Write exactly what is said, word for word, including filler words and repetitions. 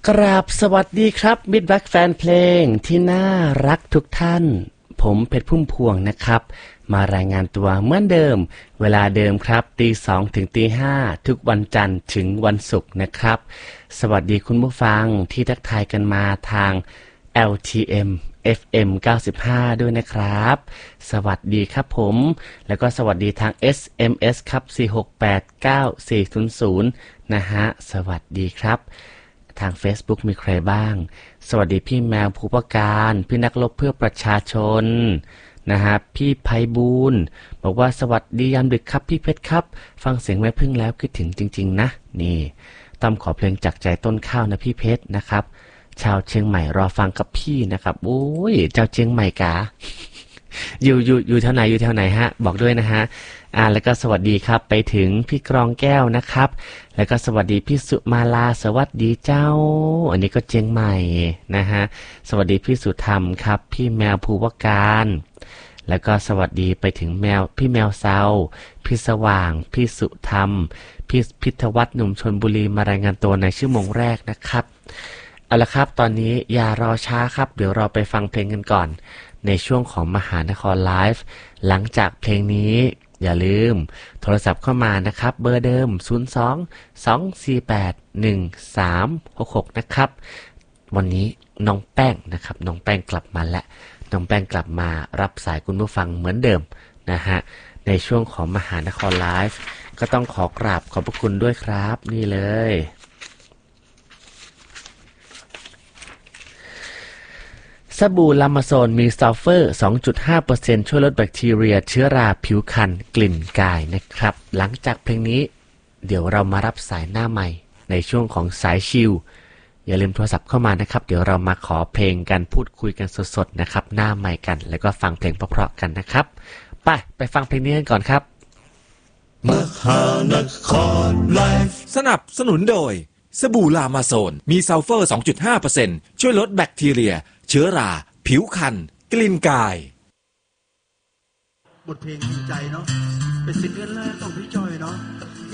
กราบสวัสดีครับมิตรรักแฟนเพลงที่น่ารักทุกท่านผมเพชรพุ่มพวงนะครับมารายงานตัวเหมือนเดิมเวลาเดิมครับตีสองถึงตีห้าทุกวันจันทร์ถึงวันศุกร์นะครับสวัสดีคุณผู้ฟังที่ทักทายกันมาทาง แอล ที เอ็ม เอฟ เอ็ม เก้าสิบห้า ด้วยนะครับสวัสดีครับผมแล้วก็สวัสดีทาง เอส เอ็ม เอส ครับสี่หกแปดเก้าสี่ศูนย์ศูนย์นะฮะสวัสดีครับทาง Facebook มีใครบ้างสวัสดีพี่แมวภูปการพี่นักรบเพื่อประชาชนนะฮะพี่ไพบูลย์บอกว่าสวัสดียามดึกครับพี่เพชรครับฟังเสียงแม่พึ่งแล้วคิดถึงจริงๆนะนี่ต้อมขอเพลงจากใจต้นข้าวนะพี่เพชรนะครับชาวเชียงใหม่รอฟังกับพี่นะครับโอ้ยเจ้าเชียงใหม่กา อยู่อยู่อยู่แถวไหนอยู่แถวไหนฮะบอกด้วยนะฮะอ่าแล้วก็สวัสดีครับไปถึงพี่กรองแก้วนะครับแล้วก็สวัสดีพี่สุมาลาสวัสดีเจ้าอันนี้ก็เชียงใหม่นะฮะสวัสดีพี่สุธรรมครับพี่แมวภูวการแล้วก็สวัสดีไปถึงแมวพี่แมวเซาพี่สว่างพี่สุธรรมพี่พิทวัฒน์หนุ่มชลบุรีมารายงานตัวในชั่วโมงแรกนะครับเอาละครับตอนนี้อย่ารอช้าครับเดี๋ยวเราไปฟังเพลงกันก่อนในช่วงของมหานครไลฟ์หลังจากเพลงนี้อย่าลืมโทรศัพท์เข้ามานะครับเบอร์เดิมศูนย์ สอง สอง สี่ แปด หนึ่ง สาม หก หกนะครับวันนี้น้องแป้งนะครับน้องแป้งกลับมาแล้วน้องแป้งกลับมารับสายคุณผู้ฟังเหมือนเดิมนะฮะในช่วงของมหานครไลฟ์ก็ต้องขอกราบขอบพระคุณด้วยครับนี่เลยสบู่ลามาโซนมีซัลเฟอร์ สองจุดห้าเปอร์เซ็นต์ ช่วยลดแบคทีเรียเชื้อราผิวคันกลิ่นกายนะครับหลังจากเพลงนี้เดี๋ยวเรามารับสายหน้าใหม่ในช่วงของสายชิลอย่าลืมโทรศัพท์เข้ามานะครับเดี๋ยวเรามาขอเพลงกันพูดคุยกันสดๆนะครับหน้าใหม่กันแล้วก็ฟังเพลงเพราะๆกันนะครับไปไปฟังเพลงนี้กันก่อนครับมหานครไลฟ์สนับสนุนโดยสบู่ลามาโซนมีซัลเฟอร์ สองจุดห้าเปอร์เซ็นต์ ช่วยลดแบคทีเรียเชื้อราผิวคันกลิ่นกายบทเพลงจริงใจเนาะเป็นซิงเกิลแรกของพี่จอยเนาะ